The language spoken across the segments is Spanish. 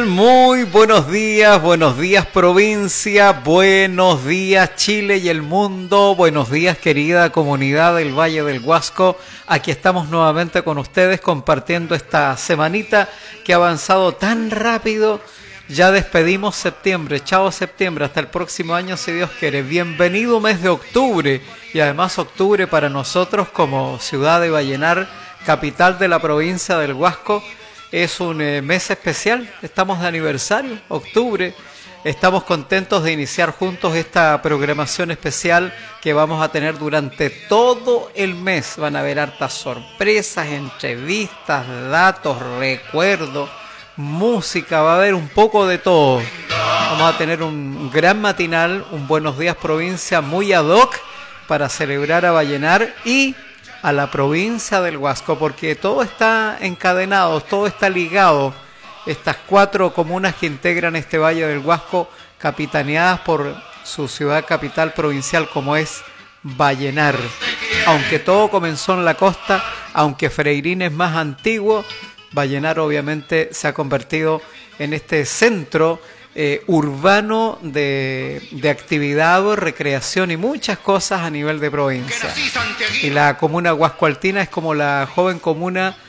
Muy buenos días provincia, buenos días Chile y el mundo, buenos días querida comunidad del Valle del Huasco. Aquí estamos nuevamente con ustedes compartiendo esta semanita que ha avanzado tan rápido. Ya despedimos septiembre, chao septiembre, hasta el próximo año si Dios quiere. Bienvenido mes de octubre y además octubre para nosotros como ciudad de Vallenar, capital de la provincia del Huasco. Es un mes especial, estamos de aniversario, octubre. Estamos contentos de iniciar juntos esta programación especial que vamos a tener durante todo el mes. Van a haber hartas sorpresas, entrevistas, datos, recuerdos, música, va a haber un poco de todo. Vamos a tener un gran matinal, un Buenos Días Provincia muy ad hoc para celebrar a Vallenar y a la provincia del Huasco, porque todo está encadenado, todo está ligado. Estas 4 comunas que integran este Valle del Huasco, capitaneadas por su ciudad capital provincial como es Vallenar. Aunque todo comenzó en la costa, aunque Freirín es más antiguo, Vallenar obviamente se ha convertido en este centro urbano de actividad, recreación y muchas cosas a nivel de provincia. Y la comuna huascoaltina es como la joven comuna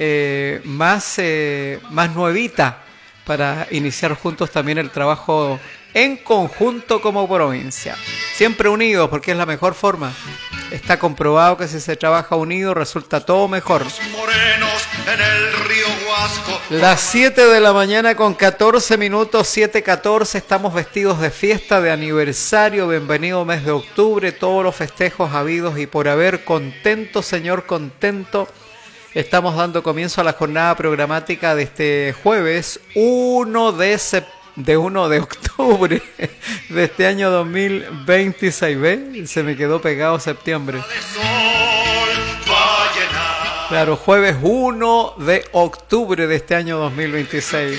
más nuevita para iniciar juntos también el trabajo en conjunto como provincia. Siempre unidos porque es la mejor forma. Está comprobado que si se trabaja unido resulta todo mejor. En el río Huasco. Las 7 de la mañana con 14 minutos, 7:14, estamos vestidos de fiesta, de aniversario, bienvenido mes de octubre, todos los festejos habidos y por haber, contento señor, contento. Estamos dando comienzo a la jornada programática de este jueves 1 de octubre de este año 2026, ¿ve? Se me quedó pegado septiembre. Claro, jueves 1 de octubre de este año 2026.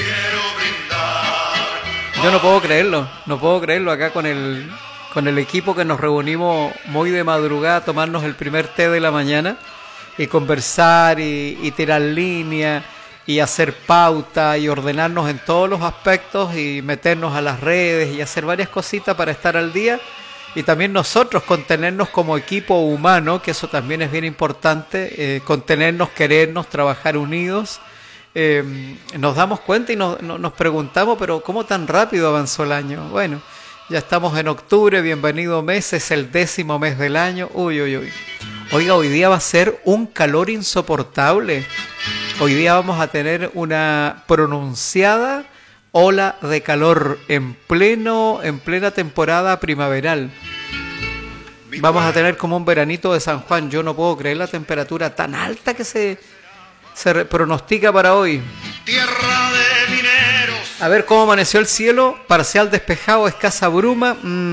Yo no puedo creerlo acá con el equipo que nos reunimos muy de madrugada a tomarnos el primer té de la mañana y conversar y tirar línea y hacer pauta y ordenarnos en todos los aspectos y meternos a las redes y hacer varias cositas para estar al día. Y también nosotros contenernos como equipo humano, que eso también es bien importante, contenernos, querernos, trabajar unidos. Nos damos cuenta y nos preguntamos, pero ¿cómo tan rápido avanzó el año? Bueno, ya estamos en octubre, bienvenido mes, es el 10º mes del año. Uy. Oiga, hoy día va a ser un calor insoportable. Hoy día vamos a tener una pronunciada ola de calor en plena temporada primaveral. Vamos a tener como un veranito de San Juan. Yo no puedo creer la temperatura tan alta que se pronostica para hoy. Tierra de mineros. A ver cómo amaneció el cielo. Parcial despejado, escasa bruma.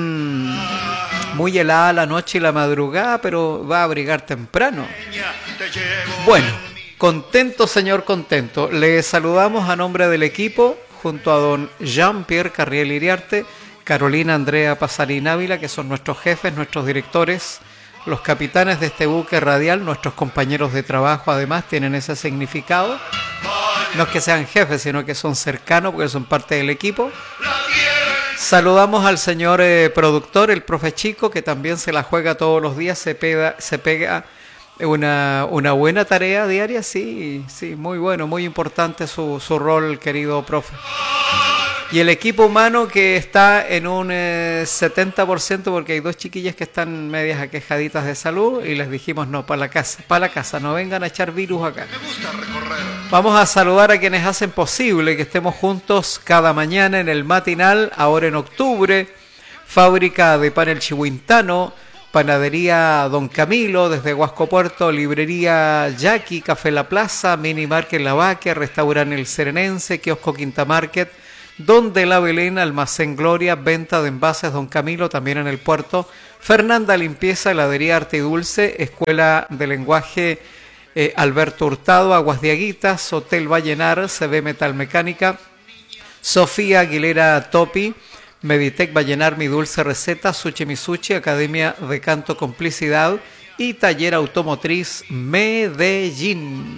Muy helada la noche y la madrugada, pero va a abrigar temprano. Bueno, contento señor, contento. Le saludamos a nombre del equipo junto a don Jean-Pierre Carriel Iriarte, Carolina Andrea Pasarín Ávila, que son nuestros jefes, nuestros directores, los capitanes de este buque radial, nuestros compañeros de trabajo además tienen ese significado. No es que sean jefes, sino que son cercanos porque son parte del equipo. Saludamos al señor productor, el profe Chico, que también se la juega todos los días, se pega una buena tarea diaria, sí, muy bueno, muy importante su rol, querido profe. Y el equipo humano que está en un 70%, porque hay 2 chiquillas que están medias aquejaditas de salud y les dijimos no, para la casa, no vengan a echar virus acá. Vamos a saludar a quienes hacen posible que estemos juntos cada mañana en el matinal, ahora en octubre. Fábrica de pan El Chihuintano, Panadería Don Camilo desde Huasco Puerto, Librería Jackie, Café La Plaza, Mini Market La Vaquia, Restaurante El Serenense, Kiosco Quinta Market, Donde La Belén, Almacén Gloria, Venta de Envases Don Camilo, también en el puerto, Fernanda Limpieza, Heladería Arte y Dulce, Escuela de Lenguaje Alberto Hurtado, Aguas de Aguitas, Hotel Vallenar, CB Metalmecánica, Sofía Aguilera Topi, Meditec Vallenar, Mi Dulce Receta, Sushi Misuchi, Academia de Canto Complicidad y Taller Automotriz Medellín.